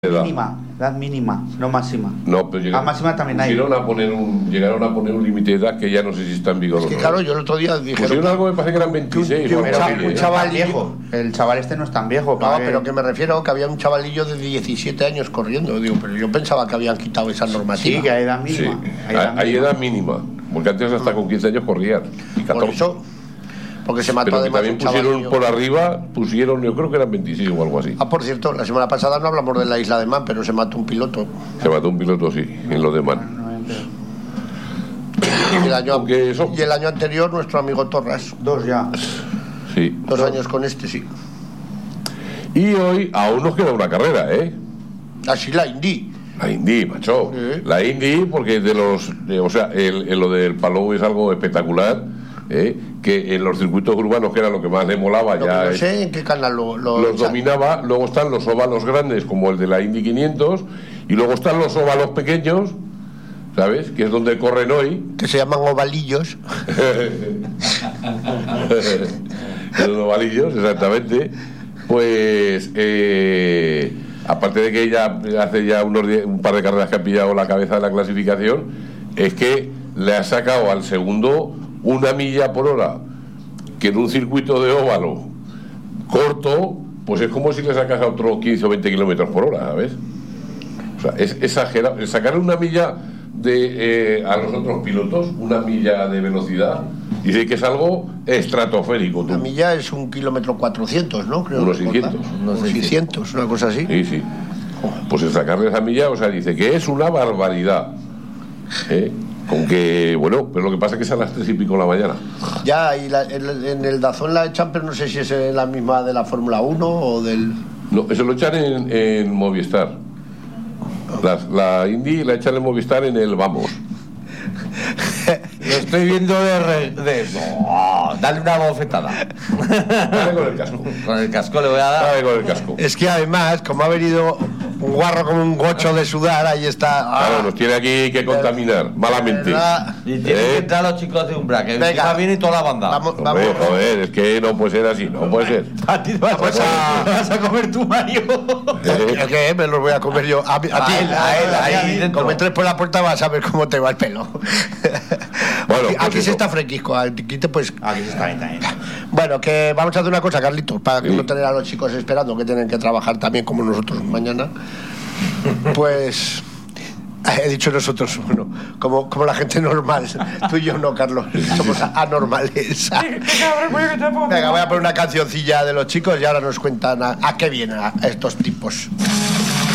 Edad mínima, no máxima. No, pero la máxima también hay. Llegaron a poner un límite de edad que ya no sé si está en vigor. Es que claro, yo el otro día dije. Pusieron algo, me parece que eran 26. Un chaval viejo. El chaval este no es tan viejo. No, pero que me refiero que había un chavalillo de 17 años corriendo. Digo, pero yo pensaba que habían quitado esa normativa. Sí, que hay edad mínima. Sí, hay edad mínima. Porque antes hasta con 15 años corrían. Y 14. Por eso. Porque se mató pero además también pusieron por arriba, yo creo que eran 26 o algo así. Ah, por cierto, la semana pasada no hablamos de la isla de Man, pero se mató un piloto. Se mató un piloto, sí, en lo de Man. Y el año anterior nuestro amigo Torras. 2 ya. Sí. 2 años con este, sí. Y hoy aún nos queda una carrera, ¿eh? Así la Indy. La Indy, macho. Sí. La Indy, porque lo del Palou es algo espectacular. Que en los circuitos urbanos, que era lo que más le molaba, No sé en qué canal los dominaba. Luego están los óvalos grandes, como el de la Indy 500, y luego están los óvalos pequeños, ¿sabes? Que es donde corren hoy. Que se llaman ovalillos. Los ovalillos, exactamente. Pues, aparte de que ella hace ya un par de carreras que ha pillado la cabeza de la clasificación, es que le ha sacado al segundo 1 milla por hora, que en un circuito de óvalo corto, pues es como si le sacas a otro 15 o 20 kilómetros por hora, ¿sabes? O sea, es exagerado. El sacar 1 milla a los otros pilotos, 1 milla de velocidad, dice que es algo estratosférico. 1 milla es 1 kilómetro 400, ¿no? Creo unos 600. Unos 600, una cosa así. Sí, sí. Pues el sacarle esa milla, o sea, dice que es una barbaridad. Con que, bueno, pero lo que pasa es que es a las 3 y pico de la mañana. Ya, y en el Dazón la echan, pero no sé si es la misma de la Fórmula 1 o del... No, eso lo echan en Movistar. La Indy la echan en Movistar en el Vamos. Lo estoy viendo no, dale una bofetada. Dale con el casco. Con el casco le voy a dar. Dale con el casco. Es que además, como ha venido un guarro como un gocho de sudar, ahí está. Claro, nos tiene aquí que contaminar, malamente. Y tienen que entrar los chicos de Umbra, que venga, viene toda la banda. Vamos. Joder, es que no puede ser así, no puede ser. A ti te vas a comer tú, Mario. Es que me los voy a comer yo. A ti. Ahí dentro. Como entres por la puerta vas a ver cómo te va el pelo. Bueno, aquí pues se está fresquisco, aquí te pues. Aquí se está bien también. Bueno, que vamos a hacer una cosa, Carlitos, para no tener a los chicos esperando, que tienen que trabajar también como nosotros mañana. Pues he dicho nosotros, bueno, como la gente normal. Tú y yo no, Carlos, somos anormales. Venga, voy a poner una cancioncilla de los chicos y ahora nos cuentan a qué vienen estos tipos.